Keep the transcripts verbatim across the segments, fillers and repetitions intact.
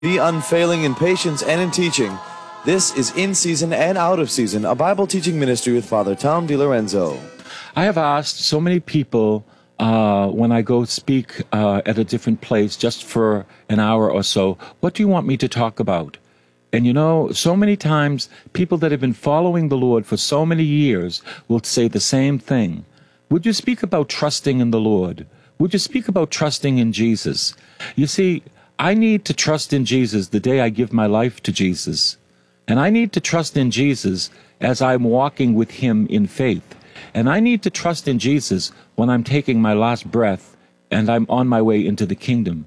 Be unfailing in patience and in teaching. This is In Season and Out of Season, a Bible teaching ministry with Father Tom DiLorenzo. I have asked so many people uh, when I go speak uh, at a different place just for an hour or so, what do you want me to talk about? And you know, so many times people that have been following the Lord for so many years will say the same thing. Would you speak about trusting in the Lord? Would you speak about trusting in Jesus? You see, I need to trust in Jesus the day I give my life to Jesus. And I need to trust in Jesus as I'm walking with Him in faith. And I need to trust in Jesus when I'm taking my last breath and I'm on my way into the kingdom.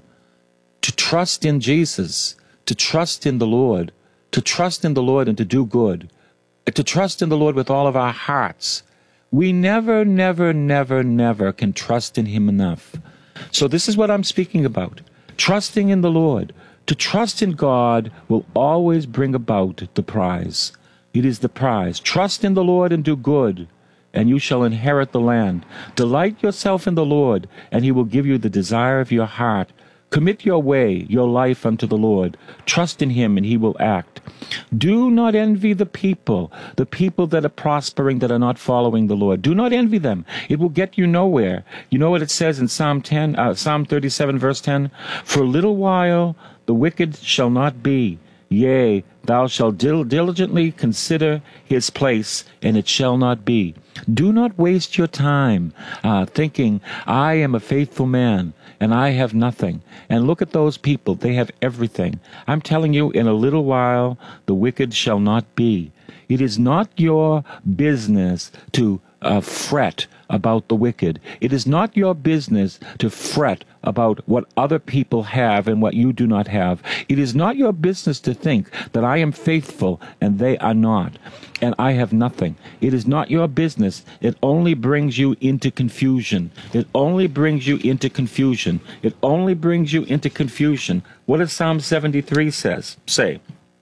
To trust in Jesus, to trust in the Lord, to trust in the Lord and to do good, to trust in the Lord with all of our hearts. We never, never, never, never can trust in Him enough. So this is what I'm speaking about. Trusting in the Lord. To trust in God will always bring about the prize. It is the prize. Trust in the Lord and do good, and you shall inherit the land. Delight yourself in the Lord, and He will give you the desire of your heart. Commit your way, your life unto the Lord. Trust in Him, and He will act. Do not envy the people, the people that are prospering, that are not following the Lord. Do not envy them. It will get you nowhere. You know what it says in Psalm ten, uh, Psalm thirty-seven, verse ten? For a little while the wicked shall not be. Yea, thou shalt dil- diligently consider his place, and it shall not be. Do not waste your time uh, thinking, I am a faithful man, and I have nothing. And look at those people. They have everything. I'm telling you, in a little while, the wicked shall not be. It is not your business to uh, fret about the wicked. It is not your business to fret about what other people have and what you do not have. It is not your business to think that I am faithful and they are not, and I have nothing. It is not your business. It only brings you into confusion. It only brings you into confusion. It only brings you into confusion. What does Psalm seventy-three says, say?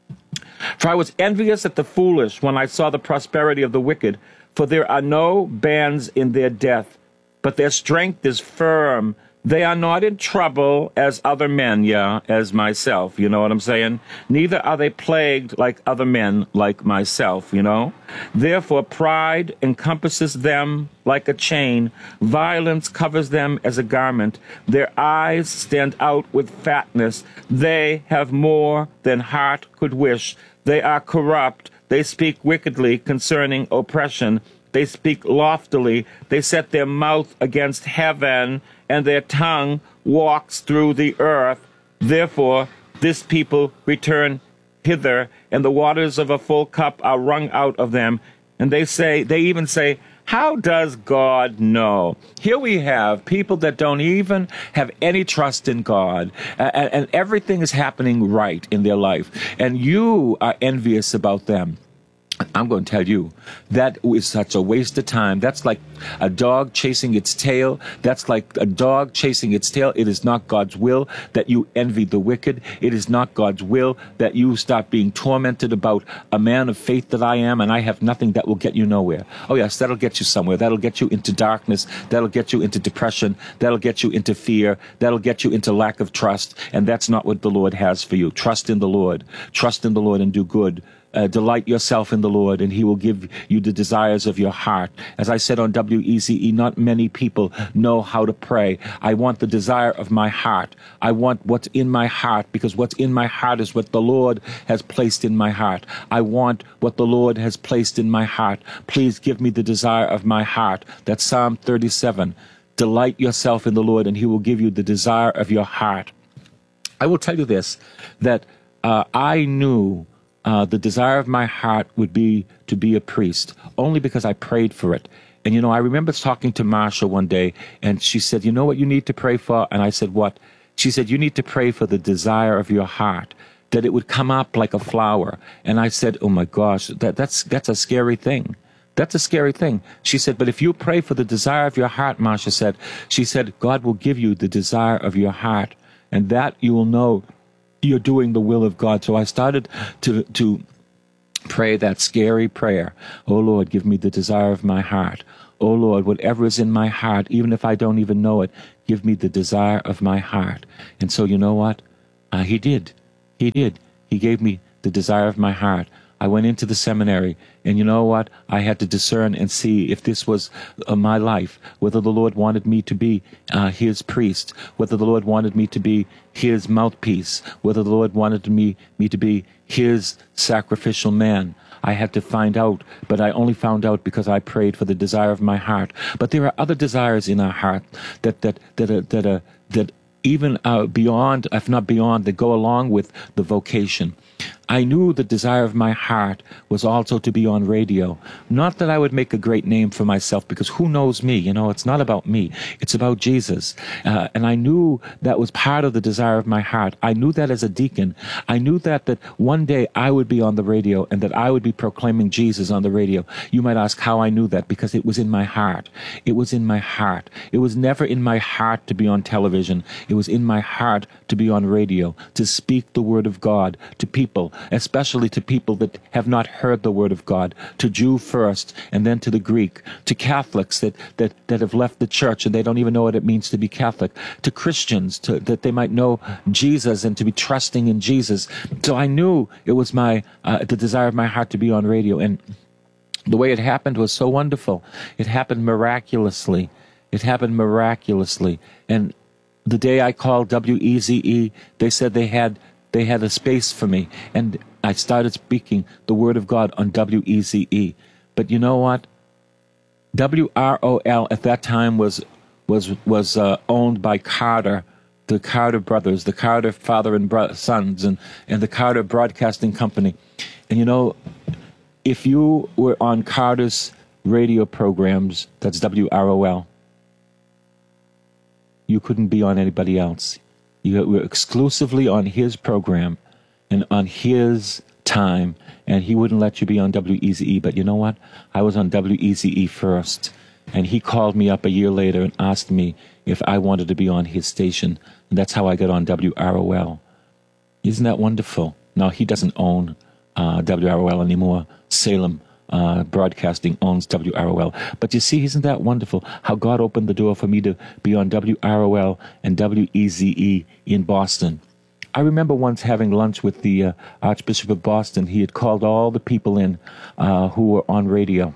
For I was envious at the foolish when I saw the prosperity of the wicked, for there are no bands in their death, but their strength is firm. They are not in trouble as other men, yeah, as myself, you know what I'm saying? Neither are they plagued like other men, like myself, you know? Therefore pride encompasses them like a chain. Violence covers them as a garment. Their eyes stand out with fatness. They have more than heart could wish. They are corrupt. They speak wickedly concerning oppression. They speak loftily. They set their mouth against heaven, and their tongue walks through the earth. Therefore, this people return hither, and the waters of a full cup are wrung out of them. And they say, they even say, how does God know? Here we have people that don't even have any trust in God, and, and everything is happening right in their life, and you are envious about them. I'm going to tell you, that is such a waste of time. That's like a dog chasing its tail. That's like a dog chasing its tail. It is not God's will that you envy the wicked. It is not God's will that you start being tormented about a man of faith that I am, and I have nothing. That will get you nowhere. Oh yes, that'll get you somewhere. That'll get you into darkness. That'll get you into depression. That'll get you into fear. That'll get you into lack of trust. And that's not what the Lord has for you. Trust in the Lord. Trust in the Lord and do good. Uh, delight yourself in the Lord, and He will give you the desires of your heart. As I said on W E Z E, not many people know how to pray. I want the desire of my heart. I want what's in my heart, because what's in my heart is what the Lord has placed in my heart. I want what the Lord has placed in my heart. Please give me the desire of my heart. That's Psalm thirty-seven. Delight yourself in the Lord, and He will give you the desire of your heart. I will tell you this, that uh, I knew Uh, the desire of my heart would be to be a priest, only because I prayed for it. And, you know, I remember talking to Marsha one day, and she said, you know what you need to pray for? And I said, what? She said, you need to pray for the desire of your heart, that it would come up like a flower. And I said, oh, my gosh, that, that's that's a scary thing. That's a scary thing. She said, but if you pray for the desire of your heart, Marsha said, she said, God will give you the desire of your heart, and that you will know you're doing the will of God. So I started to to pray that scary prayer. Oh, Lord, give me the desire of my heart. Oh, Lord, whatever is in my heart, even if I don't even know it, give me the desire of my heart. And so you know what? Uh, he did. He did. He gave me the desire of my heart. I went into the seminary, and you know what? I had to discern and see if this was uh, my life, whether the Lord wanted me to be uh, his priest, whether the Lord wanted me to be his mouthpiece, whether the Lord wanted me, me to be his sacrificial man. I had to find out, but I only found out because I prayed for the desire of my heart. But there are other desires in our heart that that that are, that are, that even uh, beyond, if not beyond, that go along with the vocation. I knew the desire of my heart was also to be on radio. Not that I would make a great name for myself, because who knows me? You know, it's not about me. It's about Jesus. Uh, and I knew that was part of the desire of my heart. I knew that as a deacon. I knew that, that one day I would be on the radio and that I would be proclaiming Jesus on the radio. You might ask how I knew that, because it was in my heart. It was in my heart. It was never in my heart to be on television. It was in my heart to be on radio, to speak the word of God to people, especially to people that have not heard the word of God, to Jew first and then to the Greek, to Catholics that, that, that have left the church and they don't even know what it means to be Catholic, to Christians to, that they might know Jesus and to be trusting in Jesus. So I knew it was my uh, the desire of my heart to be on radio, and the way it happened was so wonderful. It happened miraculously. It happened miraculously. And the day I called W E Z E, they said they had They had a space for me, and I started speaking the word of God on W E Z E. But you know what? W R O L at that time was was was uh, owned by Carter, the Carter brothers, the Carter father and bro- sons, and and the Carter Broadcasting Company. And you know, if you were on Carter's radio programs, that's W R O L, you couldn't be on anybody else. You were exclusively on his program and on his time, and he wouldn't let you be on W E Z E. But you know what? I was on W E Z E first, and he called me up a year later and asked me if I wanted to be on his station, and that's how I got on W R O L. Isn't that wonderful? Now, he doesn't own uh, W R O L anymore. Salem Uh, Broadcasting owns W R O L. But you see, isn't that wonderful how God opened the door for me to be on W R O L and W E Z E in Boston? I remember once having lunch with the uh, Archbishop of Boston. He had called all the people in uh, who were on radio.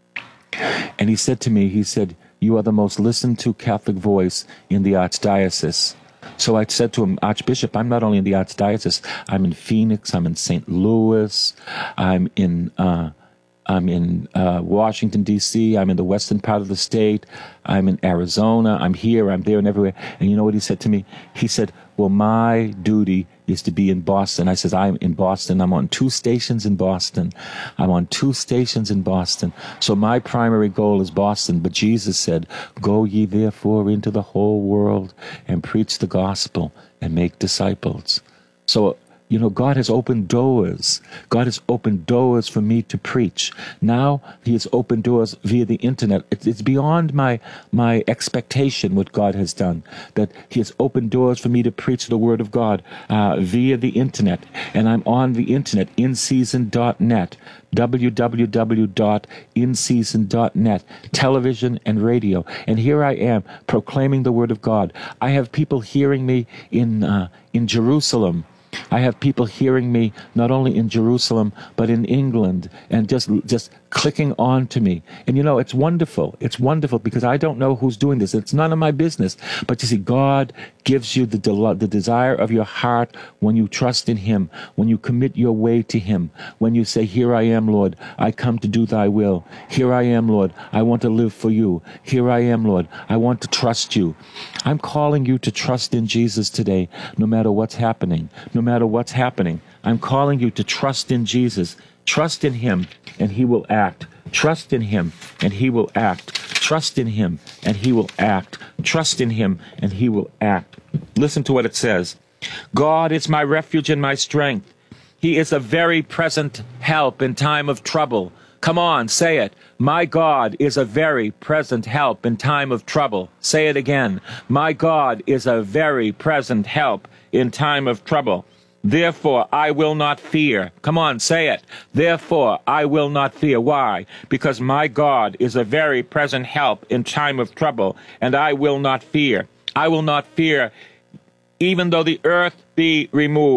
And he said to me, he said, "You are the most listened to Catholic voice in the Archdiocese." So I said to him, "Archbishop, I'm not only in the Archdiocese, I'm in Phoenix, I'm in Saint Louis, I'm in... Uh, I'm in uh, Washington, D C, I'm in the western part of the state, I'm in Arizona, I'm here, I'm there, and everywhere." And you know what he said to me? He said, "Well, my duty is to be in Boston." I said, "I'm in Boston. I'm on two stations in Boston. I'm on two stations in Boston. So my primary goal is Boston." But Jesus said, "Go ye therefore into the whole world and preach the gospel and make disciples." So, you know, God has opened doors. God has opened doors for me to preach. Now he has opened doors via the internet. It's, it's beyond my my expectation what God has done, that he has opened doors for me to preach the word of God uh, via the internet. And I'm on the internet, in season dot net, w w w dot in season dot net, television and radio. And here I am proclaiming the word of God. I have people hearing me in uh, in Jerusalem. I have people hearing me not only in Jerusalem, but in England, and just just clicking on to me. And you know, it's wonderful. It's wonderful because I don't know who's doing this. It's none of my business. But you see, God gives you the del- the desire of your heart when you trust in him, when you commit your way to him, when you say, "Here I am, Lord, I come to do thy will. Here I am, Lord, I want to live for you. Here I am, Lord, I want to trust you." I'm calling you to trust in Jesus today, no matter what's happening. No matter what's happening, I'm calling you to trust in Jesus. Trust in him, and he will act. Trust in him, and he will act. Trust in him, and he will act. Trust in him, and he will act. Listen to what it says. "God is my refuge and my strength. He is a very present help in time of trouble." Come on, say it. My God is a very present help in time of trouble. Say it again. My God is a very present help in time of trouble. Therefore, I will not fear. Come on, say it. Therefore, I will not fear. Why? Because my God is a very present help in time of trouble, and I will not fear. I will not fear, even though the earth be removed,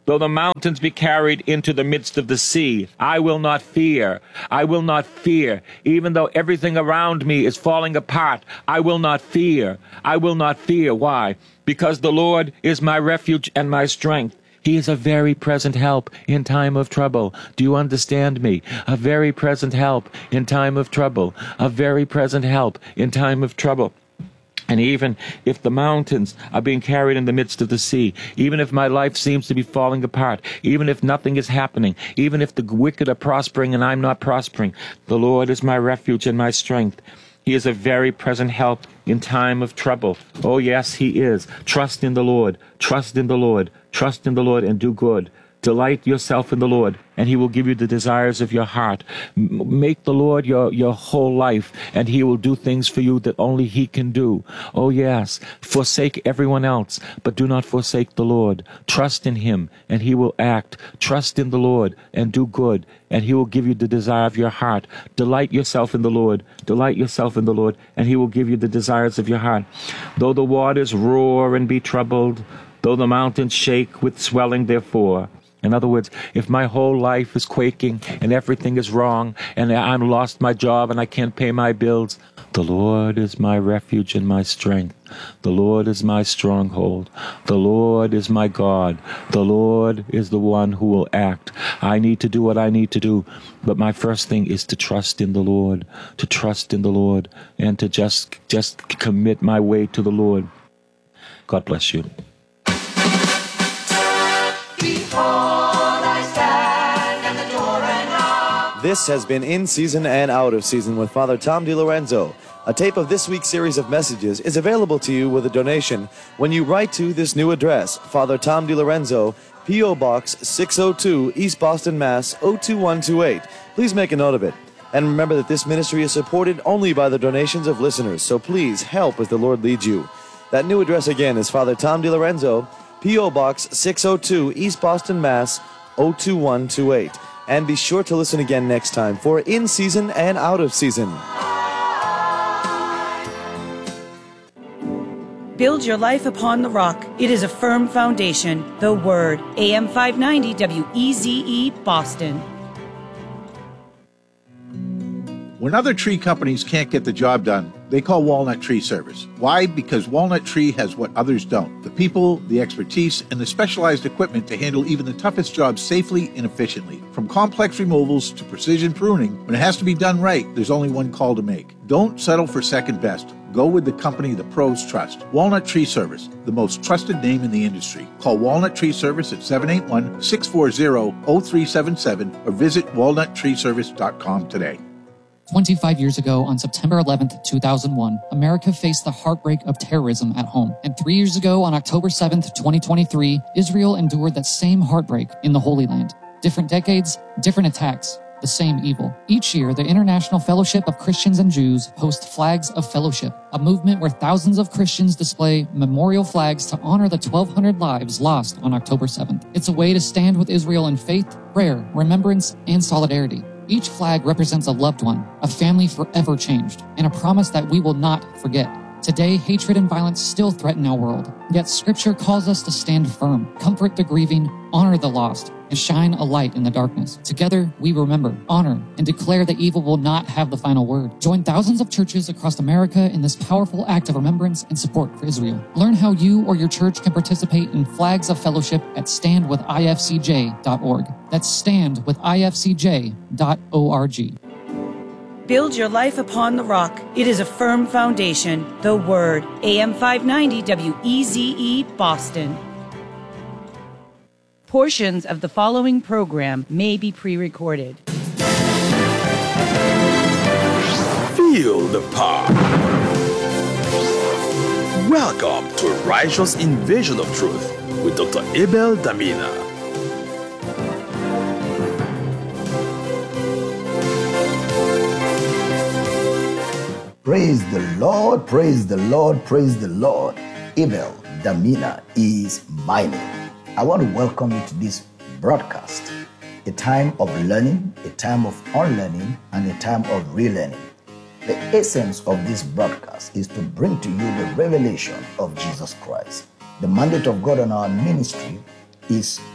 Though the mountains be carried into the midst of the sea, I will not fear. I will not fear. Even though everything around me is falling apart, I will not fear. I will not fear. Why? Because the Lord is my refuge and my strength. He is a very present help in time of trouble. Do you understand me? A very present help in time of trouble. A very present help in time of trouble. And even if the mountains are being carried in the midst of the sea, even if my life seems to be falling apart, even if nothing is happening, even if the wicked are prospering and I'm not prospering, the Lord is my refuge and my strength. He is a very present help in time of trouble. Oh, yes, he is. Trust in the Lord. Trust in the Lord. Trust in the Lord and do good. Delight yourself in the Lord, and he will give you the desires of your heart. M- make the Lord your, your whole life, and he will do things for you that only he can do. Oh, yes, forsake everyone else, but do not forsake the Lord. Trust in him, and he will act. Trust in the Lord, and do good, and he will give you the desire of your heart. Delight yourself in the Lord. Delight yourself in the Lord, and he will give you the desires of your heart. Though the waters roar and be troubled, though the mountains shake with swelling therefore. In other words, if my whole life is quaking and everything is wrong and I'm lost my job and I can't pay my bills, the Lord is my refuge and my strength. The Lord is my stronghold. The Lord is my God. The Lord is the one who will act. I need to do what I need to do, but my first thing is to trust in the Lord, to trust in the Lord, and to just, just commit my way to the Lord. God bless you. This has been In Season and Out of Season with Father Tom DiLorenzo. A tape of this week's series of messages is available to you with a donation when you write to this new address, Father Tom DiLorenzo, P O. Box six oh two, East Boston, Mass. oh two one two eight. Please make a note of it. And remember that this ministry is supported only by the donations of listeners, so please help as the Lord leads you. That new address again is Father Tom DiLorenzo, P O. Box six oh two, East Boston, Mass. oh two one two eight. And be sure to listen again next time for In Season and Out of Season. Build your life upon the rock. It is a firm foundation. The Word. A M five ninety W E Z E, Boston. When other tree companies can't get the job done, they call Walnut Tree Service. Why? Because Walnut Tree has what others don't. The people, the expertise, and the specialized equipment to handle even the toughest jobs safely and efficiently. From complex removals to precision pruning, when it has to be done right, there's only one call to make. Don't settle for second best. Go with the company the pros trust. Walnut Tree Service, the most trusted name in the industry. Call Walnut Tree Service at seven eight one, six four zero, zero three seven seven or visit walnut tree service dot com today. twenty-five years ago, on September eleventh, two thousand one, America faced the heartbreak of terrorism at home. And three years ago, on October seventh, twenty twenty-three, Israel endured that same heartbreak in the Holy Land. Different decades, different attacks, the same evil. Each year, the International Fellowship of Christians and Jews hosts Flags of Fellowship, a movement where thousands of Christians display memorial flags to honor the twelve hundred lives lost on October seventh. It's a way to stand with Israel in faith, prayer, remembrance, and solidarity. Each flag represents a loved one, a family forever changed, and a promise that we will not forget. Today, hatred and violence still threaten our world, yet Scripture calls us to stand firm, comfort the grieving, honor the lost, and shine a light in the darkness. Together, we remember, honor, and declare that evil will not have the final word. Join thousands of churches across America in this powerful act of remembrance and support for Israel. Learn how you or your church can participate in Flags of Fellowship at stand with I F C J dot org. That's stand with I F C J dot org. Build your life upon the rock. It is a firm foundation. The Word. A M five ninety W E Z E, Boston. Portions of the following program may be pre-recorded. Feel the power. Welcome to Righteous Invasion of Truth with Doctor Abel Damina. Praise the Lord, praise the Lord, praise the Lord. Abel Damina is my name. I want to welcome you to this broadcast, a time of learning, a time of unlearning, and a time of relearning. The essence of this broadcast is to bring to you the revelation of Jesus Christ. The mandate of God on our ministry is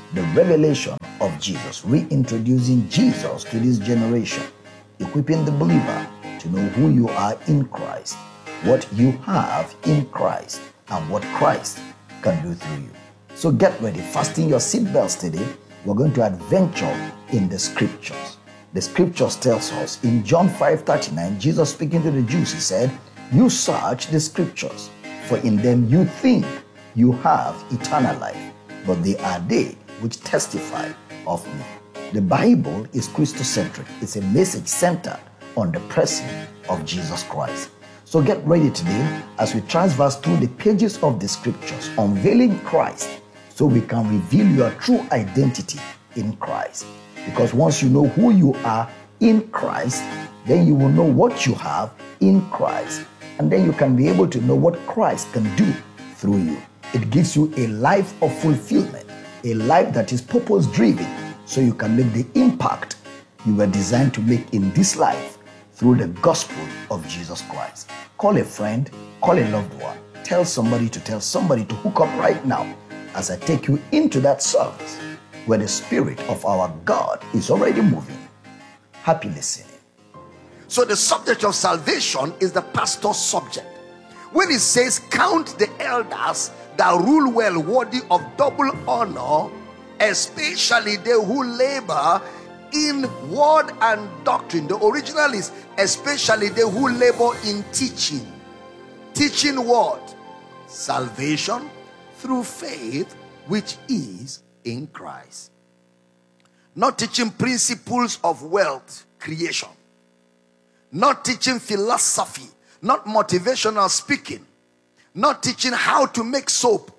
the revelation of Jesus, reintroducing Jesus to this generation, equipping the believer to know who you are in Christ, what you have in Christ, and what Christ can do through you. So get ready, fasten your seatbelts today. We're going to adventure in the scriptures. The scriptures tells us in John five thirty-nine, Jesus speaking to the Jews, he said, "You search the scriptures, for in them you think you have eternal life, but they are they which testify of me." The Bible is Christocentric. It's a message centered on the person of Jesus Christ. So get ready today as we transverse through the pages of the scriptures, unveiling Christ so we can reveal your true identity in Christ. Because once you know who you are in Christ, then you will know what you have in Christ. And then you can be able to know what Christ can do through you. It gives you a life of fulfillment, a life that is purpose-driven, so you can make the impact you were designed to make in this life through the gospel of Jesus Christ. Call a friend, call a loved one, tell somebody to tell somebody to hook up right now as I take you into that service where the Spirit of our God is already moving. Happy listening. So the subject of salvation is the pastor's subject. When it says, "Count the elders that rule well worthy of double honor, especially they who labor in word and doctrine." The original is, "especially they who labor in teaching." Teaching what? Salvation through faith, which is in Christ. Not teaching principles of wealth creation. Not teaching philosophy. Not motivational speaking. Not teaching how to make soap.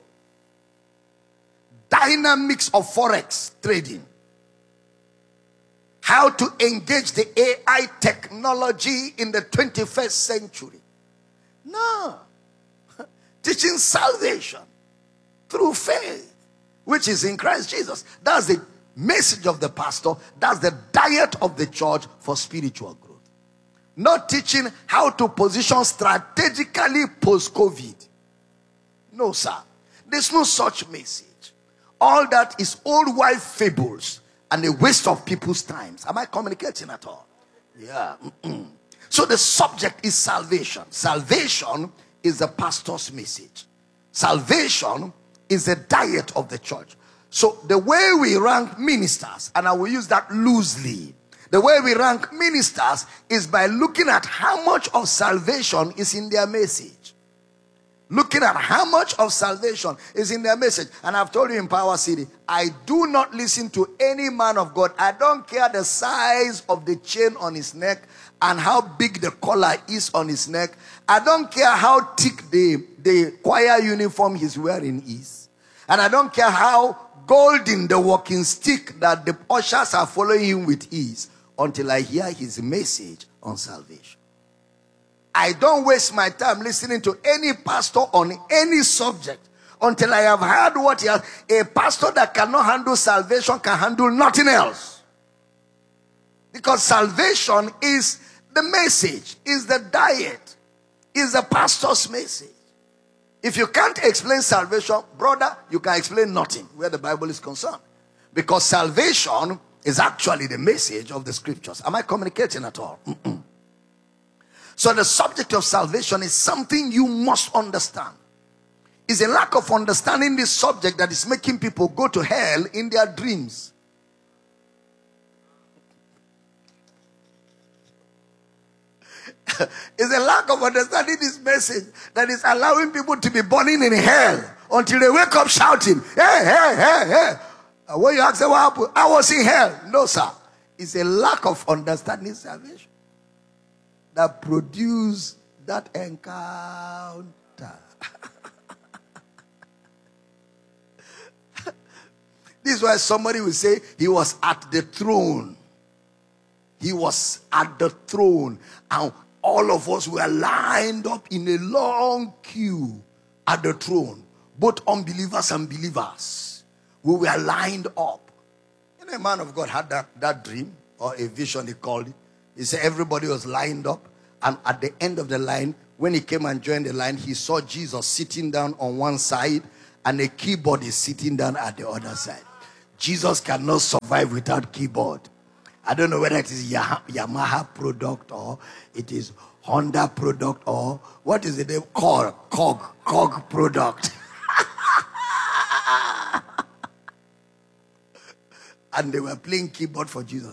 Dynamics of forex trading. How to engage the A I technology in the twenty-first century. No. Teaching salvation through faith, which is in Christ Jesus. That's the message of the pastor. That's the diet of the church for spiritual growth. Not teaching how to position strategically post-COVID. No, sir. There's no such message. All that is old wife fables and a waste of people's times. Am I communicating at all? Yeah. Mm-mm. So the subject is salvation. Salvation is the pastor's message. Salvation is the diet of the church. So the way we rank ministers, and I will use that loosely, the way we rank ministers is by looking at how much of salvation is in their message. Looking at how much of salvation is in their message. And I've told you in Power City, I do not listen to any man of God. I don't care the size of the chain on his neck and how big the collar is on his neck. I don't care how thick the, the choir uniform he's wearing is. And I don't care how golden the walking stick that the ushers are following him with is, until I hear his message on salvation. I don't waste my time listening to any pastor on any subject until I have heard what he has. A pastor that cannot handle salvation can handle nothing else. Because salvation is the message, is the diet, is the pastor's message. If you can't explain salvation, brother, you can explain nothing where the Bible is concerned. Because salvation is actually the message of the scriptures. Am I communicating at all? Mm-mm. So the subject of salvation is something you must understand. It's a lack of understanding this subject that is making people go to hell in their dreams. It's a lack of understanding this message that is allowing people to be burning in hell until they wake up shouting, "Hey, hey, hey, hey." And when you ask them what happened, "I was in hell." No, sir. It's a lack of understanding salvation that produce that encounter. This is why somebody will say he was at the throne. He was at the throne. And all of us were lined up in a long queue at the throne. Both unbelievers and believers. We were lined up. And a man of God had that, that dream or a vision, he called it. He said everybody was lined up. And at the end of the line, when he came and joined the line, he saw Jesus sitting down on one side and a keyboard is sitting down at the other side. Jesus cannot survive without keyboard. I don't know whether it is Yah- Yamaha product or it is Honda product or what is it? Cog, Cog, Cog product. And they were playing keyboard for Jesus.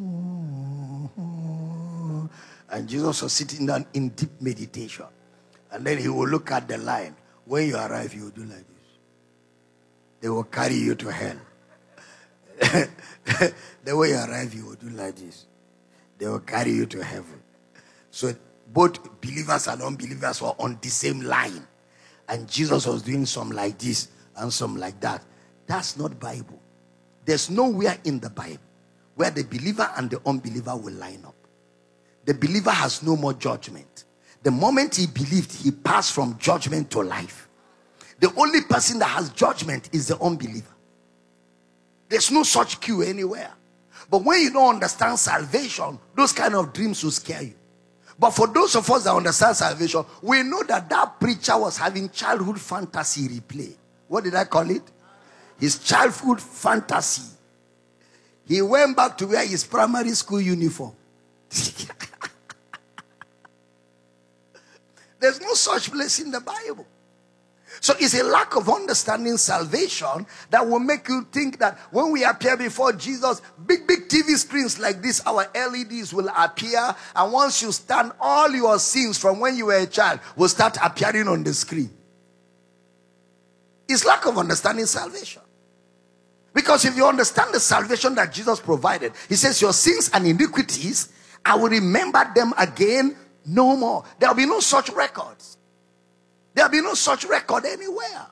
And Jesus was sitting down in deep meditation. And then he will look at the line. When you arrive, he will do like this. They will carry you to hell. The way you arrive, you will do like this. They will carry you to heaven. So both believers and unbelievers were on the same line. And Jesus was doing some like this and some like that. That's not Bible. There's nowhere in the Bible where the believer and the unbeliever will line up. The believer has no more judgment. The moment he believed, he passed from judgment to life. The only person that has judgment is the unbeliever. There's no such queue anywhere. But when you don't understand salvation, those kind of dreams will scare you. But for those of us that understand salvation, we know that that preacher was having childhood fantasy replay. What did I call it? His childhood fantasy. He went back to wear his primary school uniform. There's no such place in the Bible. So it's a lack of understanding salvation that will make you think that when we appear before Jesus, big, big T V screens like this, our L E Ds will appear. And once you stand, all your sins from when you were a child will start appearing on the screen. It's lack of understanding salvation. Because if you understand the salvation that Jesus provided, he says, your sins and iniquities, I will remember them again no more. There will be no such records. There will be no such record anywhere.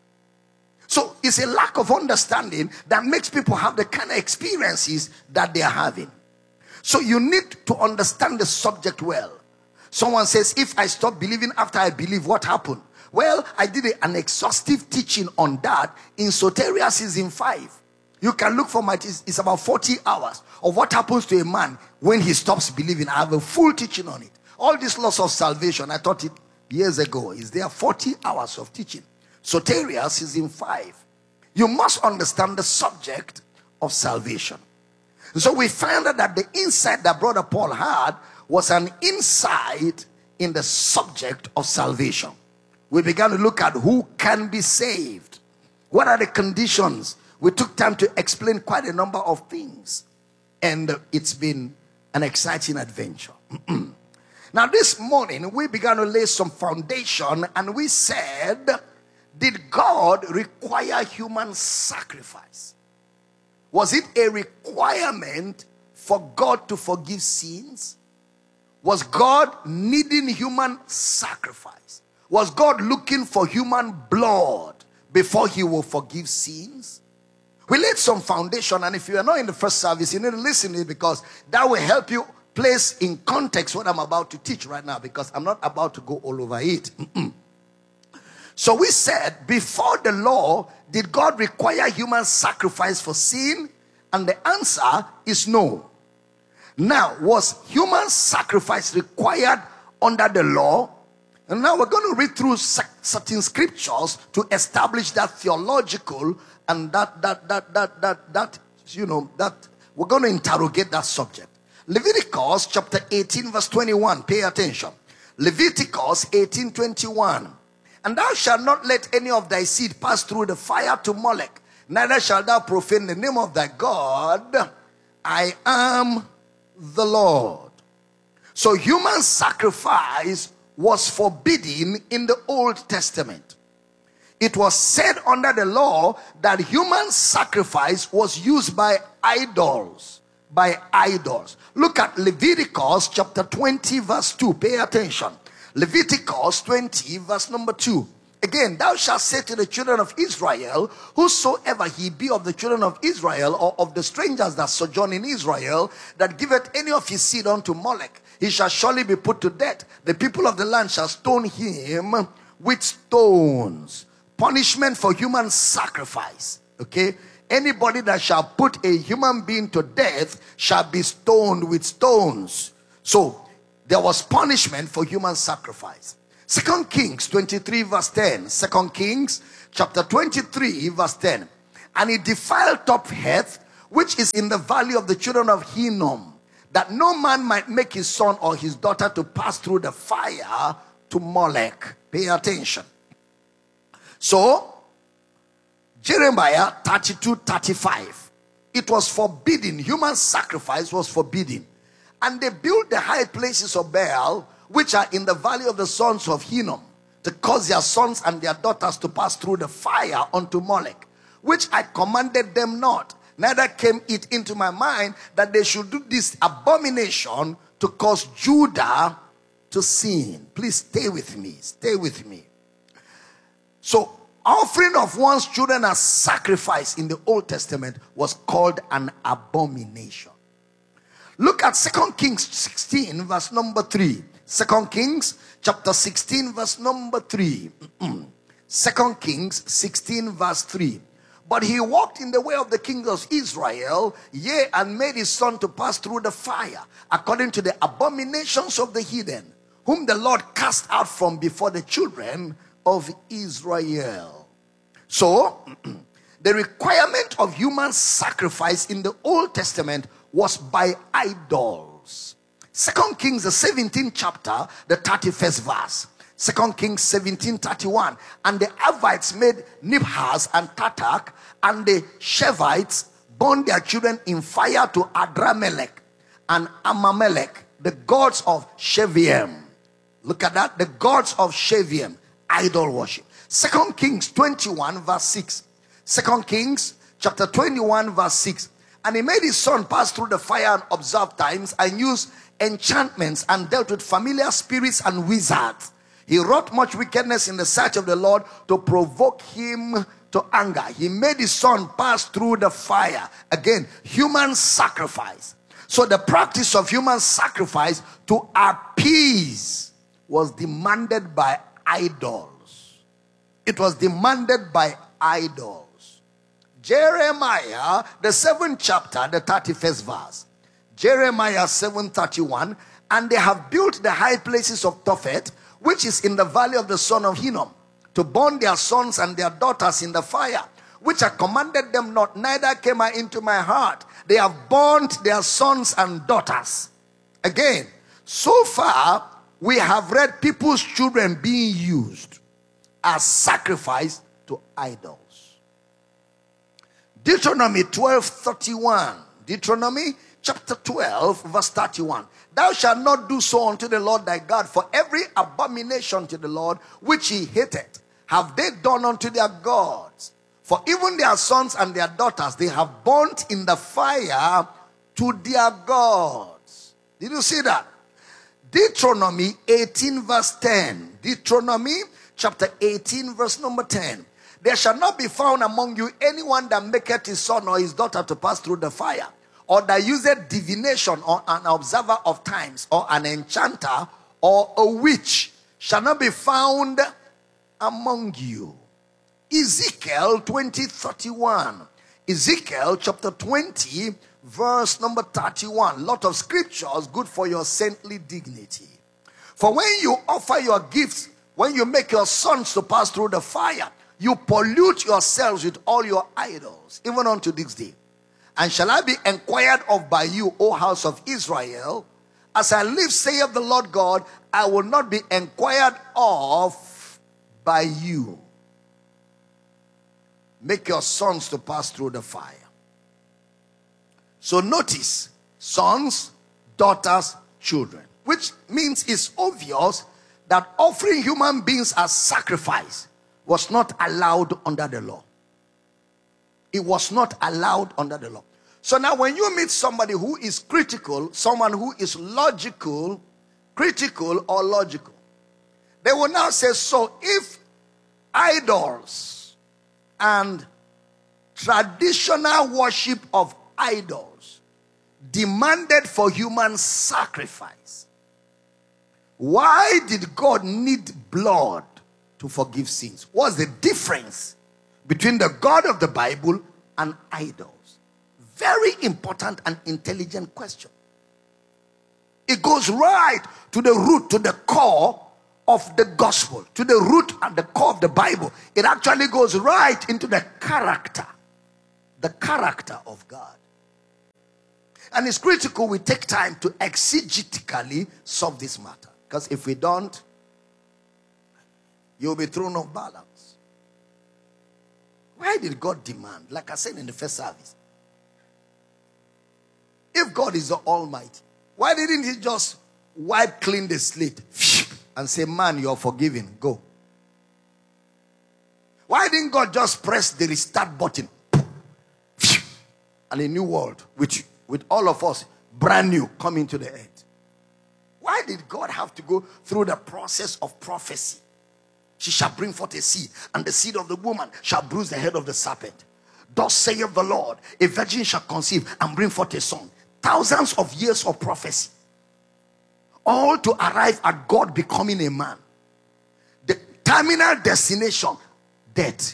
So it's a lack of understanding that makes people have the kind of experiences that they are having. So you need to understand the subject well. Someone says, if I stop believing after I believe, what happened? Well, I did a, an exhaustive teaching on that in Soteria season five. You can look for my, it's, it's about forty hours of what happens to a man when he stops believing. I have a full teaching on it. All this loss of salvation, I taught it years ago. Is there forty hours of teaching? Soteria season five. You must understand the subject of salvation. So we find out that the insight that Brother Paul had was an insight in the subject of salvation. We began to look at who can be saved. What are the conditions? We took time to explain quite a number of things. And it's been an exciting adventure. Now this morning, we began to lay some foundation and we said, did God require human sacrifice? Was it a requirement for God to forgive sins? Was God needing human sacrifice? Was God looking for human blood before he will forgive sins? We laid some foundation, and if you are not in the first service, you need to listen to it because that will help you place in context what I'm about to teach right now, because I'm not about to go all over it. So we said, before the law, did God require human sacrifice for sin? And the answer is no. Now, was human sacrifice required under the law? And now we're going to read through certain scriptures to establish that theological and that, that, that, that, that, that, you know, that we're going to interrogate that subject. Leviticus chapter eighteen verse twenty-one. Pay attention. Leviticus eighteen twenty-one. And thou shalt not let any of thy seed pass through the fire to Molech, neither shalt thou profane the name of thy God. I am the Lord. So human sacrifice was forbidden in the Old Testament. It was said under the law that human sacrifice was used by idols. By idols. Look at Leviticus chapter twenty verse two. Pay attention. Leviticus twenty verse number two. Again, thou shalt say to the children of Israel, whosoever he be of the children of Israel or of the strangers that sojourn in Israel, that giveth any of his seed unto Molech, he shall surely be put to death. The people of the land shall stone him with stones. Punishment for human sacrifice. Okay? Anybody that shall put a human being to death shall be stoned with stones. So, there was punishment for human sacrifice. Second Kings twenty-three verse ten. Second Kings chapter twenty-three verse ten. And he defiled Topheth, which is in the valley of the children of Hinnom, that no man might make his son or his daughter to pass through the fire to Molech. Pay attention. So, Jeremiah thirty-two thirty-five. It was forbidden. Human sacrifice was forbidden. And they built the high places of Baal, which are in the valley of the sons of Hinnom, to cause their sons and their daughters to pass through the fire unto Molech, which I commanded them not. Neither came it into my mind that they should do this abomination to cause Judah to sin. Please stay with me. Stay with me. So, offering of one's children as sacrifice in the Old Testament was called an abomination. Look at Second Kings sixteen, verse number three. Second Kings chapter sixteen, verse number three. Second Kings sixteen, verse three. But he walked in the way of the kings of Israel, yea, and made his son to pass through the fire, according to the abominations of the heathen, whom the Lord cast out from before the children of Israel. So, the requirement of human sacrifice in the Old Testament was by idols. Second Kings, the seventeenth chapter, the thirty-first verse. Second Kings seventeen thirty-one. And the Avites made Nibhaz and Tatak, and the Shevites burned their children in fire to Adramelech and Amamelech, the gods of Sheviim. Look at that, the gods of Sheviim, idol worship. Second Kings twenty-one, verse six. Second Kings chapter twenty-one, verse six. And he made his son pass through the fire and observe times, and used enchantments, and dealt with familiar spirits and wizards. He wrought much wickedness in the sight of the Lord to provoke him to anger. He made his son pass through the fire. Again, human sacrifice. So the practice of human sacrifice to appease was demanded by idols. It was demanded by idols. Jeremiah, the seventh chapter, the thirty-first verse. Jeremiah seven thirty-one. And they have built the high places of Tophet, which is in the valley of the son of Hinnom, to burn their sons and their daughters in the fire, which I commanded them not, neither came I into my heart. They have burnt their sons and daughters. Again, so far, we have read people's children being used as sacrifice to idols. Deuteronomy twelve thirty-one. Deuteronomy chapter twelve, verse thirty-one. Thou shalt not do so unto the Lord thy God, for every abomination to the Lord which he hateth have they done unto their gods. For even their sons and their daughters they have burnt in the fire to their gods. Did you see that? Deuteronomy eighteen, verse ten. Deuteronomy chapter eighteen, verse number ten. There shall not be found among you anyone that maketh his son or his daughter to pass through the fire, or that useth divination, or an observer of times, or an enchanter, or a witch, shall not be found among you. Ezekiel twenty thirty-one. Ezekiel chapter twenty, verse number thirty-one. Lot of scriptures good for your saintly dignity. For when you offer your gifts, when you make your sons to pass through the fire, you pollute yourselves with all your idols, even unto this day. And shall I be inquired of by you, O house of Israel? As I live, saith the Lord God, I will not be inquired of by you. Make your sons to pass through the fire. So notice, sons, daughters, children. Which means it's obvious that offering human beings as sacrifice was not allowed under the law. It was not allowed under the law. So now when you meet somebody who is critical, someone who is logical, critical or logical, they will now say, so if idols and traditional worship of idols demanded for human sacrifice, why did God need blood to forgive sins? What's the difference between the God of the Bible and idols? Very important and intelligent question. It goes right to the root, to the core of the gospel, to the root and the core of the Bible. It actually goes right into the character the character of God. And it's critical we take time to exegetically solve this matter. Because if we don't, you'll be thrown off balance. Why did God demand? Like I said in the first service, if God is the Almighty, why didn't he just wipe clean the slate and say, man, you're forgiven, go? Why didn't God just press the restart button and a new world with, with all of us brand new coming to the earth? Why did God have to go through the process of prophecy? She shall bring forth a seed, and the seed of the woman shall bruise the head of the serpent. Thus saith the Lord, a virgin shall conceive and bring forth a son. Thousands of years of prophecy, all to arrive at God becoming a man. The terminal destination, death.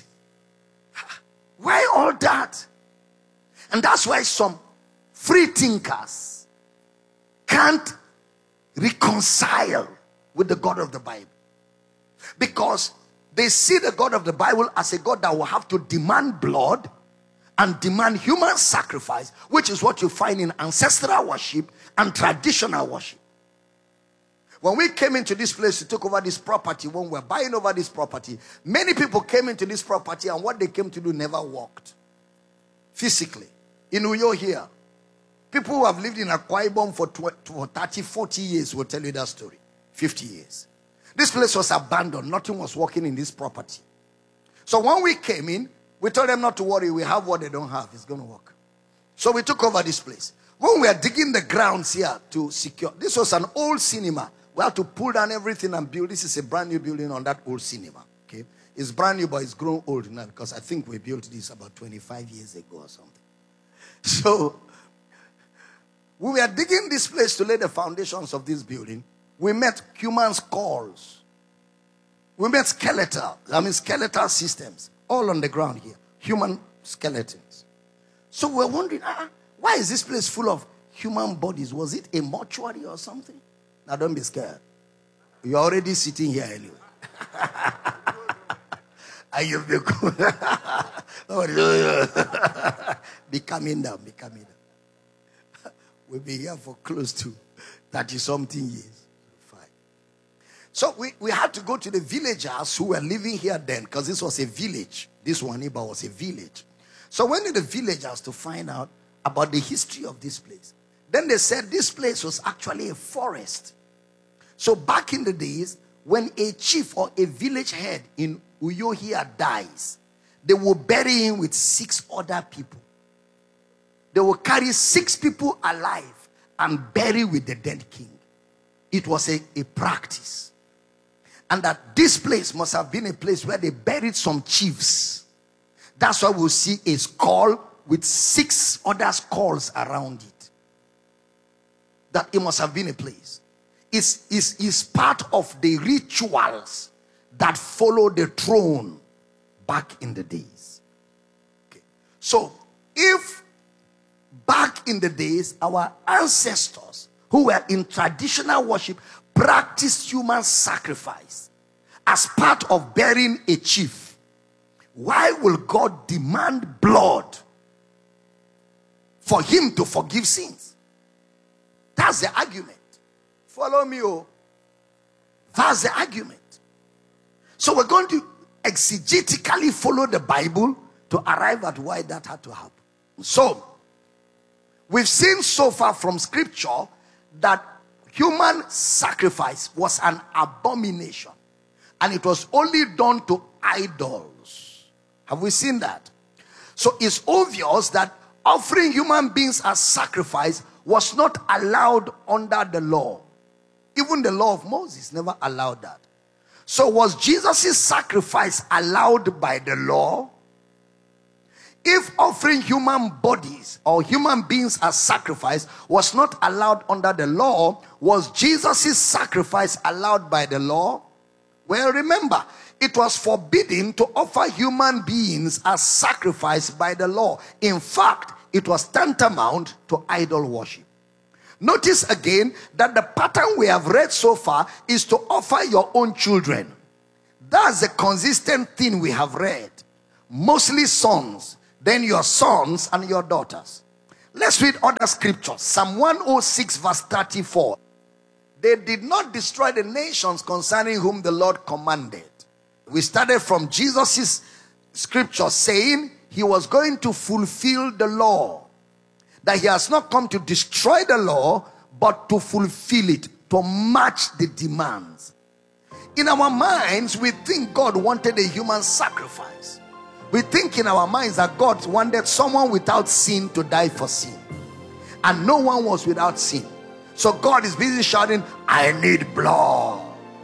Why all that? And that's why some free thinkers can't reconcile with the God of the Bible. Because they see the God of the Bible as a God that will have to demand blood and demand human sacrifice, which is what you find in ancestral worship and traditional worship. When we came into this place to take over this property, when we were buying over this property, many people came into this property and what they came to do never worked. Physically. In Uyo here, people who have lived in Akwa Ibom for thirty, forty years will tell you that story. fifty years. This place was abandoned. Nothing was working in this property. So when we came in, we told them not to worry. We have what they don't have. It's going to work. So we took over this place. When we were digging the grounds here to secure, this was an old cinema. We had to pull down everything and build. This is a brand new building on that old cinema. Okay, it's brand new, but it's grown old now because I think we built this about twenty-five years ago or something. So we were digging this place to lay the foundations of this building. We met human skulls. We met skeletal, I mean skeletal systems all on the ground here. Human skeletons. So we're wondering, ah, why is this place full of human bodies? Was it a mortuary or something? Now don't be scared. You're already sitting here anyway. And you've become be coming down, be coming down. We've been here for close to thirty something years. Fine. So we, we had to go to the villagers who were living here then, because this was a village. This Waniba was a village. So we went to the villagers to find out about the history of this place. Then they said this place was actually a forest. So back in the days, when a chief or a village head in Uyo here dies, they will bury him with six other people. They will carry six people alive and bury with the dead king. It was a, a practice. And that this place must have been a place where they buried some chiefs. That's why we'll see a skull with six other skulls around it. That it must have been a place. It's, it's, it's part of the rituals that follow the throne back in the days. Okay. So, if back in the days, our ancestors who were in traditional worship practiced human sacrifice as part of burying a chief, why will God demand blood for him to forgive sins? That's the argument. Follow me, oh. That's the argument. So we're going to exegetically follow the Bible to arrive at why that had to happen. So, we've seen so far from scripture that human sacrifice was an abomination. And it was only done to idols. Have we seen that? So it's obvious that offering human beings as sacrifice was not allowed under the law. Even the law of Moses never allowed that. So was Jesus' sacrifice allowed by the law? If offering human bodies or human beings as sacrifice was not allowed under the law, was Jesus' sacrifice allowed by the law? Well, remember, it was forbidden to offer human beings as sacrifice by the law. In fact, it was tantamount to idol worship. Notice again that the pattern we have read so far is to offer your own children. That's the consistent thing we have read. Mostly sons, then your sons and your daughters. Let's read other scriptures. Psalm one oh six verse thirty-four. They did not destroy the nations concerning whom the Lord commanded. We started from Jesus' scripture saying he was going to fulfill the law. That he has not come to destroy the law, but to fulfill it, to match the demands. In our minds, we think God wanted a human sacrifice. We think in our minds that God wanted someone without sin to die for sin. And no one was without sin. So God is busy shouting, I need blood.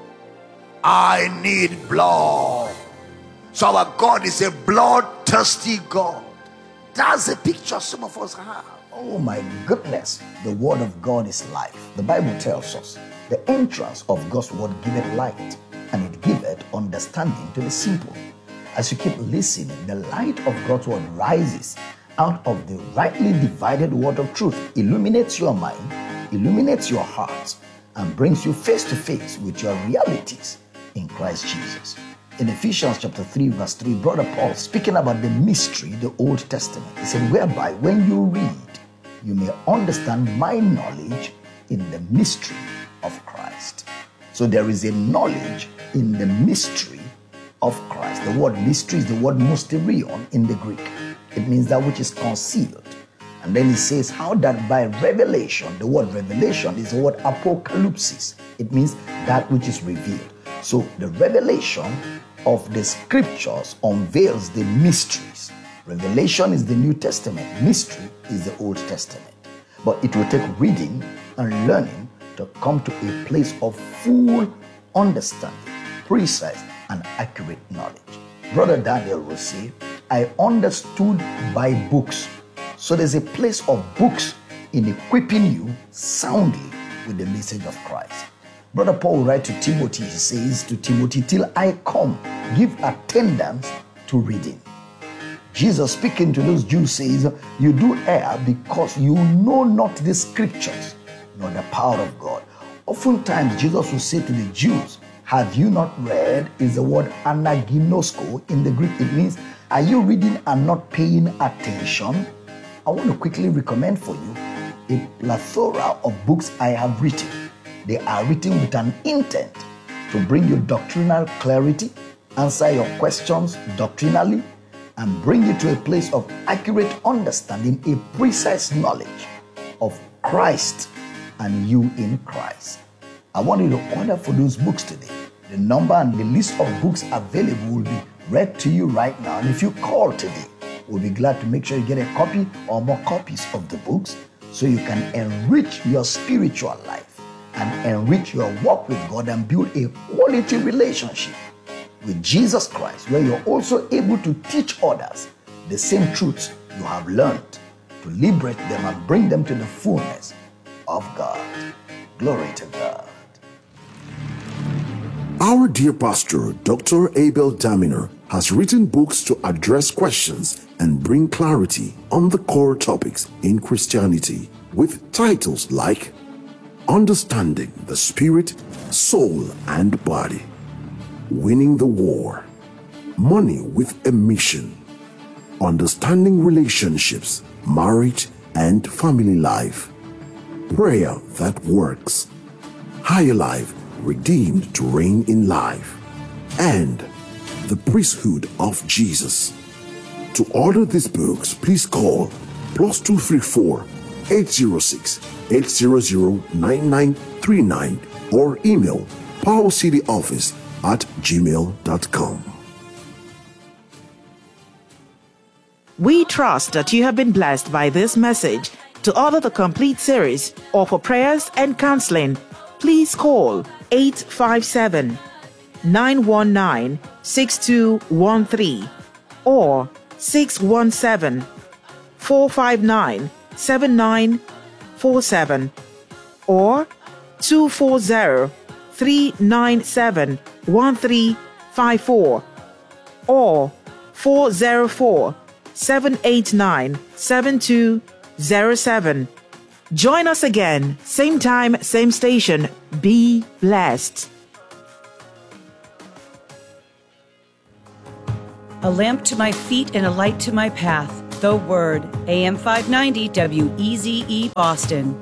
I need blood. So our God is a bloodthirsty God. That's the picture some of us have. Oh my goodness, the word of God is life. The Bible tells us the entrance of God's word giveth light, and it giveth understanding to the simple. As you keep listening, the light of God's word rises out of the rightly divided word of truth, illuminates your mind, illuminates your heart, and brings you face to face with your realities in Christ Jesus. In Ephesians chapter three verse three, Brother Paul, speaking about the mystery, the Old Testament, he said, whereby when you read, you may understand my knowledge in the mystery of Christ. So there is a knowledge in the mystery of Christ. The word mystery is the word mysterion in the Greek. It means that which is concealed. And then he says how that by revelation, the word revelation is the word apocalypsis. It means that which is revealed. So the revelation of the scriptures unveils the mysteries. Revelation is the New Testament. Mystery is the Old Testament. But it will take reading and learning to come to a place of full understanding, precise and accurate knowledge. Brother Daniel will say, I understood by books. So there's a place of books in equipping you soundly with the message of Christ. Brother Paul will write to Timothy, he says to Timothy, till I come, give attendance to reading. Jesus speaking to those Jews says, you do err because you know not the scriptures, nor the power of God. Oftentimes Jesus will say to the Jews, have you not read? Is the word anaginosko in the Greek. It means, are you reading and not paying attention? I want to quickly recommend for you a plethora of books I have written. They are written with an intent to bring you doctrinal clarity, answer your questions doctrinally, and bring you to a place of accurate understanding, a precise knowledge of Christ and you in Christ. I want you to order for those books today. The number and the list of books available will be read to you right now. And if you call today, we'll be glad to make sure you get a copy or more copies of the books so you can enrich your spiritual life and enrich your walk with God and build a quality relationship with Jesus Christ, where you're also able to teach others the same truths you have learned, to liberate them and bring them to the fullness of God. Glory to God. Our dear pastor, Doctor Abel Damina, has written books to address questions and bring clarity on the core topics in Christianity, with titles like Understanding the Spirit, Soul, and Body, Winning the War, Money with a Mission, Understanding Relationships, Marriage and Family Life, Prayer That Works, Higher Life, Redeemed to Reign in Life, and The Priesthood of Jesus. To order these books, please call plus two three four, eight zero six, eight zero zero, nine nine three nine or email powercityoffice at gmail dot com. We trust that you have been blessed by this message. To order the complete series or for prayers and counseling, please call eight five seven, nine one nine, six two one three or six one seven, four five nine, seven nine four seven or two four zero, three nine seven, one three five four or four zero four, seven eight nine, seven two zero seven. Join us again, same time, same station. Be blessed. A lamp to my feet and a light to my path. The Word, A M five ninety W E Z E Boston.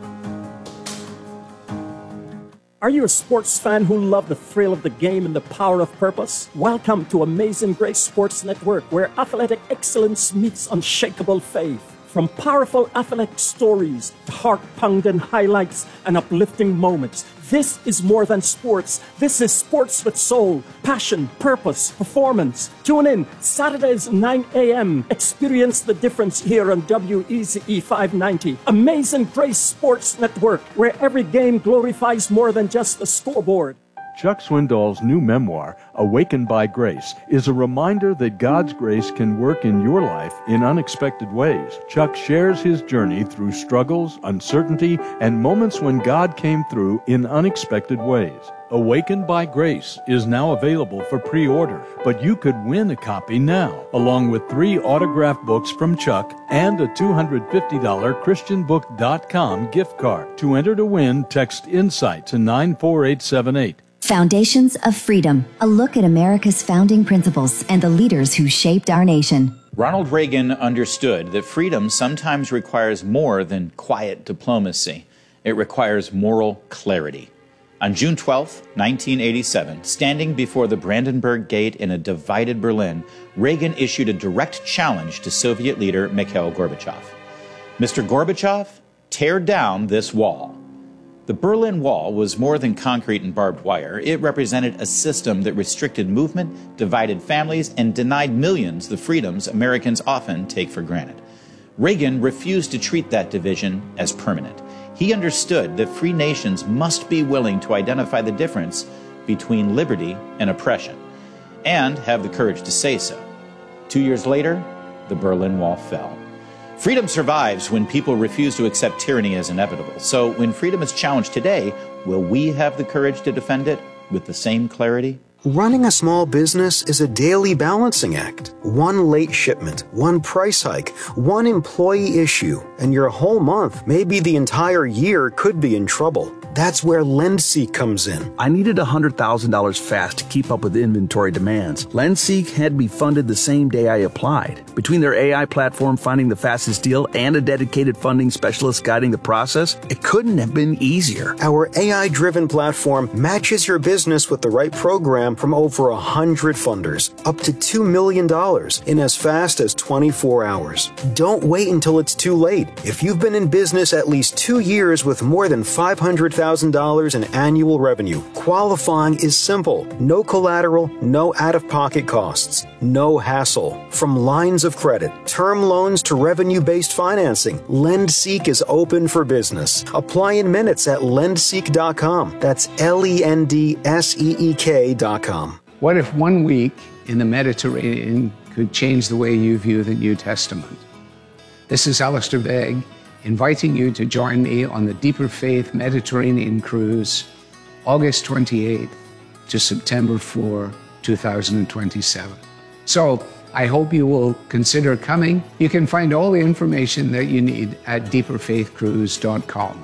Are you a sports fan who loves the thrill of the game and the power of purpose? Welcome to Amazing Grace Sports Network, where athletic excellence meets unshakable faith. From powerful athletic stories to heart-pounding highlights and uplifting moments, this is more than sports. This is sports with soul, passion, purpose, performance. Tune in Saturdays nine a.m. Experience the difference here on W E Z E five ninety. Amazing Grace Sports Network, where every game glorifies more than just the scoreboard. Chuck Swindoll's new memoir, Awakened by Grace, is a reminder that God's grace can work in your life in unexpected ways. Chuck shares his journey through struggles, uncertainty, and moments when God came through in unexpected ways. Awakened by Grace is now available for pre-order, but you could win a copy now, along with three autographed books from Chuck and a two hundred fifty dollars Christian book dot com gift card. To enter to win, text INSIGHT to nine four eight seven eight. Foundations of Freedom, a look at America's founding principles and the leaders who shaped our nation. Ronald Reagan understood that freedom sometimes requires more than quiet diplomacy. It requires moral clarity. On June twelfth, nineteen eighty-seven, standing before the Brandenburg Gate in a divided Berlin, Reagan issued a direct challenge to Soviet leader Mikhail Gorbachev. Mister Gorbachev, tear down this wall. The Berlin Wall was more than concrete and barbed wire. It represented a system that restricted movement, divided families, and denied millions the freedoms Americans often take for granted. Reagan refused to treat that division as permanent. He understood that free nations must be willing to identify the difference between liberty and oppression, and have the courage to say so. Two years later, the Berlin Wall fell. Freedom survives when people refuse to accept tyranny as inevitable. So when freedom is challenged today, will we have the courage to defend it with the same clarity? Running a small business is a daily balancing act. One late shipment, one price hike, one employee issue, and your whole month, maybe the entire year, could be in trouble. That's where LendSeek comes in. I needed one hundred thousand dollars fast to keep up with inventory demands. LendSeek had me funded the same day I applied. Between their A I platform finding the fastest deal and a dedicated funding specialist guiding the process, it couldn't have been easier. Our A I-driven platform matches your business with the right program from over one hundred funders, up to two million dollars in as fast as twenty-four hours. Don't wait until it's too late. If you've been in business at least two years with more than five hundred thousand dollars in annual revenue, qualifying is simple. No collateral, no out-of-pocket costs, no hassle. From lines of credit, term loans to revenue-based financing, LendSeek is open for business. Apply in minutes at lendseek dot com. That's L E N D S E E K dot com. What if one week in the Mediterranean could change the way you view the New Testament? This is Alistair Begg, inviting you to join me on the Deeper Faith Mediterranean Cruise, August twenty-eighth to September fourth, two thousand twenty-seven. So I hope you will consider coming. You can find all the information that you need at deeper faith cruise dot com.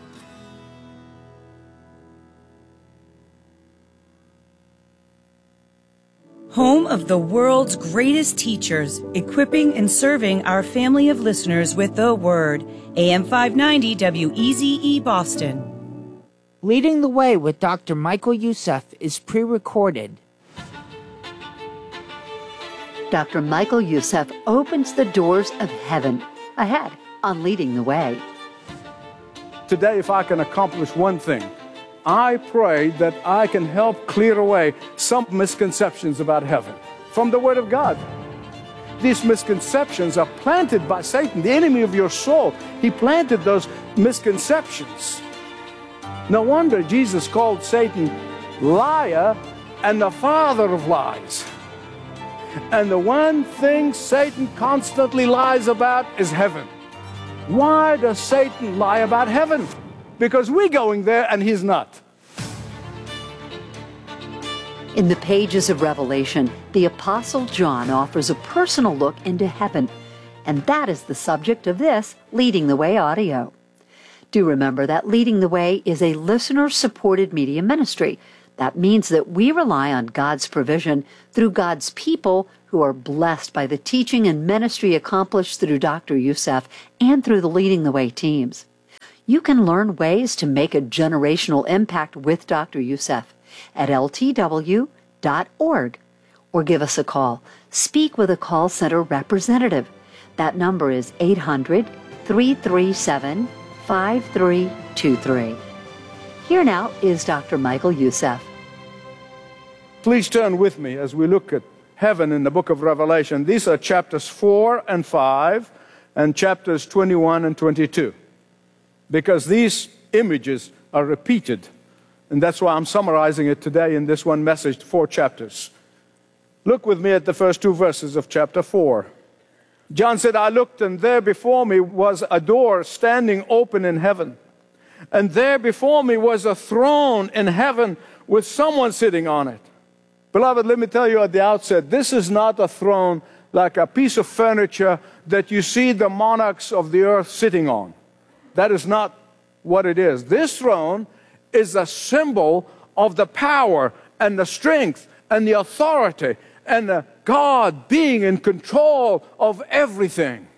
Home of the world's greatest teachers, equipping and serving our family of listeners with the Word. A M five ninety W E Z E Boston. Leading the Way with Doctor Michael Youssef is pre-recorded. Doctor Michael Youssef opens the doors of heaven ahead on Leading the Way. Today, if I can accomplish one thing, I pray that I can help clear away some misconceptions about heaven from the Word of God. These misconceptions are planted by Satan, the enemy of your soul. He planted those misconceptions. No wonder Jesus called Satan liar and the father of lies. And the one thing Satan constantly lies about is heaven. Why does Satan lie about heaven? Because we're going there and he's not. In the pages of Revelation, the Apostle John offers a personal look into heaven, and that is the subject of this Leading the Way audio. Do remember that Leading the Way is a listener-supported media ministry That means that we rely on God's provision through God's people who are blessed by the teaching and ministry accomplished through Doctor Youssef and through the Leading the Way teams. You can learn ways to make a generational impact with Doctor Youssef at L T W dot org or give us a call. Speak with a call center representative. That number is eight hundred, three three seven, five three two three. Here now is Doctor Michael Youssef. Please turn with me as we look at heaven in the book of Revelation. These are chapters four and five and chapters twenty-one and twenty-two. Because these images are repeated. And that's why I'm summarizing it today in this one message, four chapters. Look with me at the first two verses of chapter four. John said, I looked, and there before me was a door standing open in heaven. And there before me was a throne in heaven with someone sitting on it. Beloved, let me tell you at the outset, this is not a throne like a piece of furniture that you see the monarchs of the earth sitting on. That is not what it is. This throne is a symbol of the power and the strength and the authority and the God being in control of everything.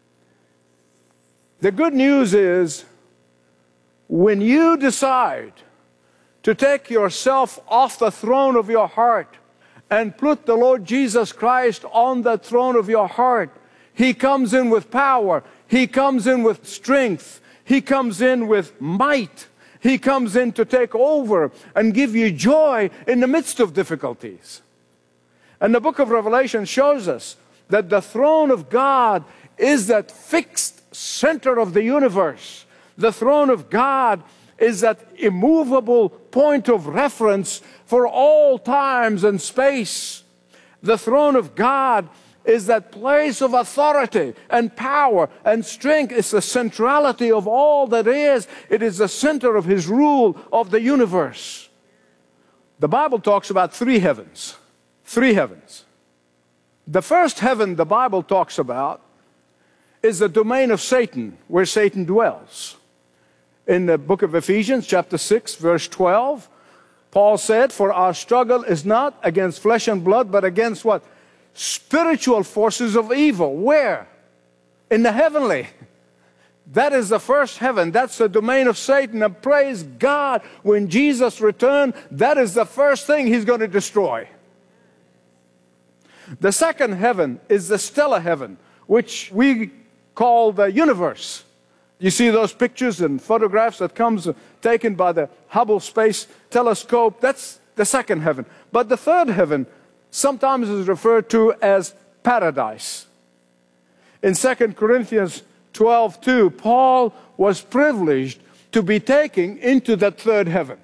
The good news is, when you decide to take yourself off the throne of your heart and put the Lord Jesus Christ on the throne of your heart, He comes in with power. He comes in with strength. He comes in with might. He comes in to take over and give you joy in the midst of difficulties. And the book of Revelation shows us that the throne of God is that fixed center of the universe. The throne of God is that immovable point of reference for all times and space. The throne of God is that place of authority and power and strength. It's the centrality of all that is. It is the center of His rule of the universe. The Bible talks about three heavens. Three heavens. The first heaven the Bible talks about is the domain of Satan, where Satan dwells. In the book of Ephesians, chapter six, verse twelve, Paul said, for our struggle is not against flesh and blood, but against what? Spiritual forces of evil. Where? In the heavenly. That is the first heaven. That's the domain of Satan. And praise God, when Jesus returned, that is the first thing He's going to destroy. The second heaven is the stellar heaven, which we call the universe. You see those pictures and photographs that comes taken by the Hubble Space Telescope. That's the second heaven. But the third heaven sometimes is referred to as paradise. In Second Corinthians twelve two, Paul was privileged to be taken into that third heaven.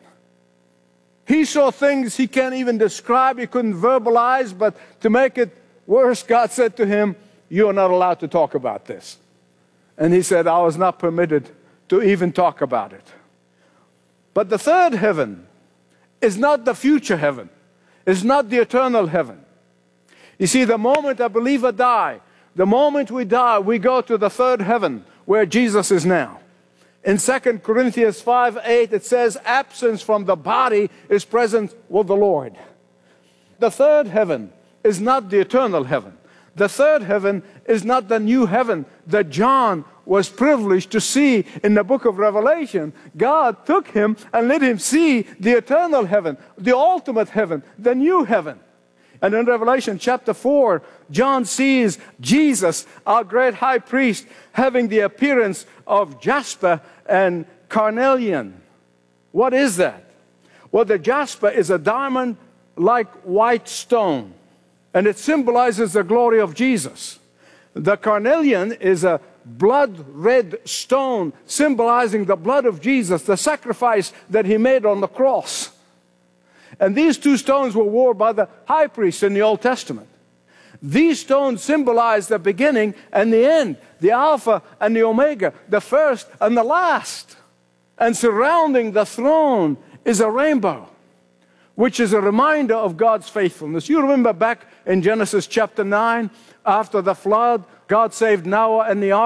He saw things he can't even describe, he couldn't verbalize, but to make it worse, God said to him, you are not allowed to talk about this. And he said, I was not permitted to even talk about it. But the third heaven is not the future heaven. It's not the eternal heaven. You see, the moment a believer dies, the moment we die, we go to the third heaven where Jesus is now. In Second Corinthians five eight, it says, absence from the body is present with the Lord. The third heaven is not the eternal heaven. The third heaven is not the new heaven that John was privileged to see in the book of Revelation. God took him and let him see the eternal heaven, the ultimate heaven, the new heaven. And in Revelation chapter four, John sees Jesus, our great high priest, having the appearance of jasper and carnelian. What is that? Well, the jasper is a diamond-like white stone, and it symbolizes the glory of Jesus. The carnelian is a blood-red stone symbolizing the blood of Jesus, the sacrifice that He made on the cross. And these two stones were worn by the high priest in the Old Testament. These stones symbolize the beginning and the end, the Alpha and the Omega, the first and the last. And surrounding the throne is a rainbow, which is a reminder of God's faithfulness. You remember back in Genesis chapter nine, after the flood, God saved Noah and the ark,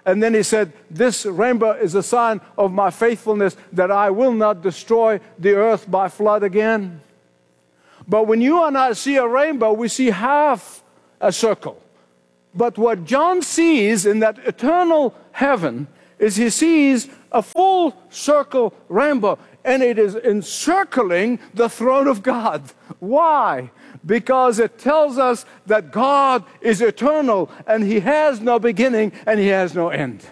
And then he said, this rainbow is a sign of my faithfulness, that I will not destroy the earth by flood again. But when you and I see a rainbow, we see half a circle. But what John sees in that eternal heaven is he sees a full circle rainbow, and it is encircling the throne of God. Why? Because it tells us that God is eternal, and he has no beginning and he has no end.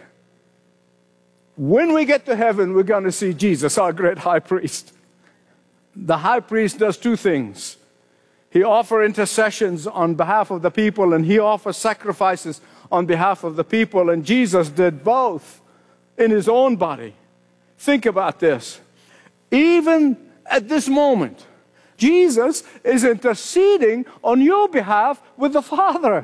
When we get to heaven, we're going to see Jesus, our great high priest. The high priest does two things. He offers intercessions on behalf of the people, and he offers sacrifices on behalf of the people. And Jesus did both in his own body. Think about this. Even at this moment, Jesus is interceding on your behalf with the Father.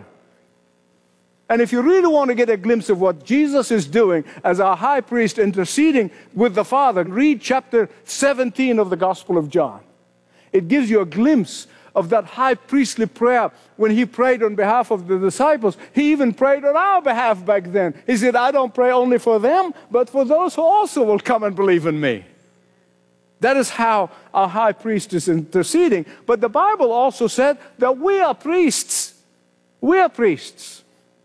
And if you really want to get a glimpse of what Jesus is doing as our high priest interceding with the Father, read chapter seventeen of the Gospel of John. It gives you a glimpse of that high priestly prayer when he prayed on behalf of the disciples. He even prayed on our behalf back then. He said, I don't pray only for them, but for those who also will come and believe in me. That is how our high priest is interceding. But the Bible also said that we are priests. We are priests.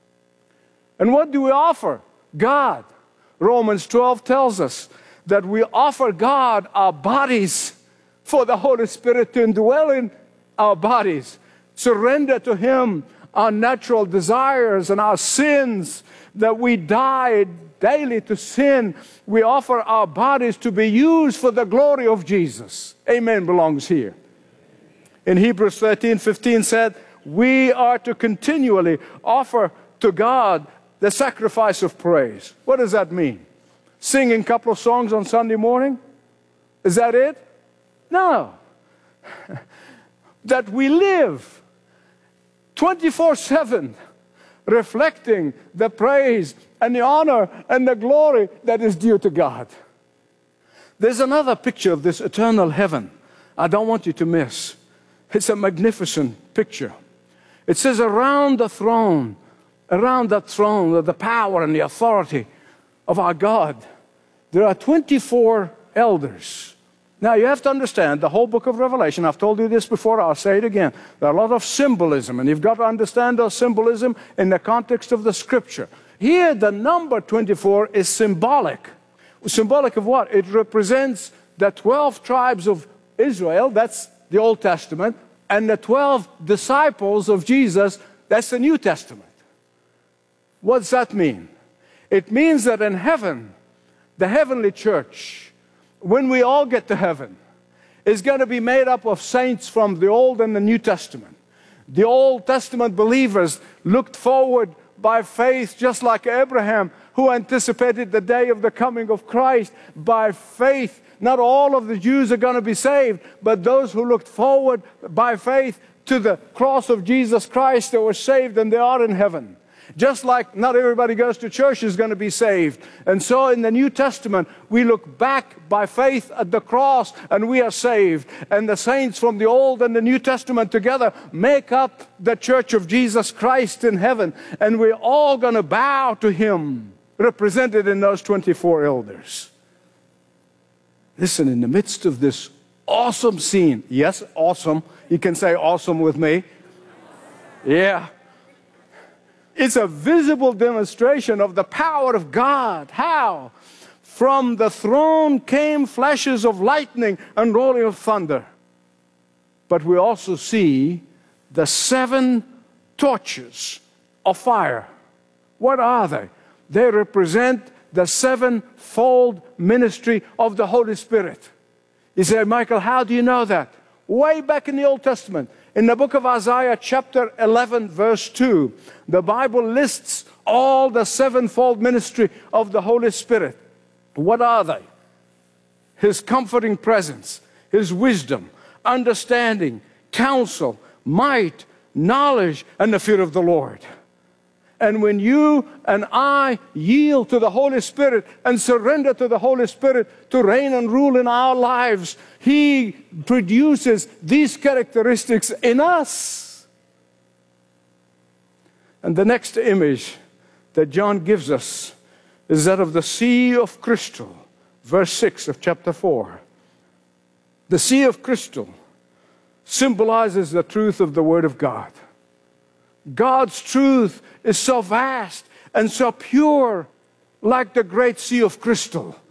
And what do we offer? God. Romans twelve tells us that we offer God our bodies for the Holy Spirit to indwell in our bodies. Surrender to him our natural desires and our sins, that we died daily to sin. We offer our bodies to be used for the glory of Jesus. Amen belongs here. In Hebrews thirteen fifteen said, we are to continually offer to God the sacrifice of praise. What does that mean? Singing a couple of songs on Sunday morning? Is that it? No. That we live twenty-four seven reflecting the praise and the honor and the glory that is due to God. There's another picture of this eternal heaven I don't want you to miss. It's a magnificent picture. It says around the throne, around that throne, the power and the authority of our God, there are twenty-four elders. Now, you have to understand the whole book of Revelation. I've told you this before, I'll say it again. There are a lot of symbolism, and you've got to understand those symbolism in the context of the Scripture. Here, the number twenty-four is symbolic. Symbolic of what? It represents the twelve tribes of Israel, that's the Old Testament, and the twelve disciples of Jesus, that's the New Testament. What does that mean? It means that in heaven, the heavenly church, when we all get to heaven, is going to be made up of saints from the Old and the New Testament. The Old Testament believers looked forward by faith, just like Abraham, who anticipated the day of the coming of Christ. By faith, not all of the Jews are going to be saved, but those who looked forward by faith to the cross of Jesus Christ, they were saved and they are in heaven. Just like not everybody goes to church is going to be saved. And so in the New Testament, we look back by faith at the cross and we are saved. And the saints from the Old and the New Testament together make up the church of Jesus Christ in heaven. And we're all going to bow to him, represented in those twenty-four elders. Listen, in the midst of this awesome scene, yes, awesome. You can say awesome with me. Yeah. It's a visible demonstration of the power of God. How? From the throne came flashes of lightning and rolling of thunder. But we also see the seven torches of fire. What are they? They represent the sevenfold ministry of the Holy Spirit. You say, Michael, how do you know that? Way back in the Old Testament, in the book of Isaiah, chapter eleven, verse two, the Bible lists all the sevenfold ministry of the Holy Spirit. What are they? His comforting presence, his wisdom, understanding, counsel, might, knowledge, and the fear of the Lord. And when you and I yield to the Holy Spirit and surrender to the Holy Spirit to reign and rule in our lives, he produces these characteristics in us. And the next image that John gives us is that of the sea of crystal, verse six of chapter four. The sea of crystal symbolizes the truth of the Word of God. God's truth is so vast and so pure, like the great sea of crystal.